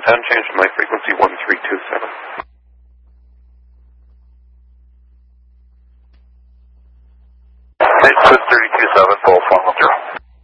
and change my frequency 1327. Swiss 327, full 110.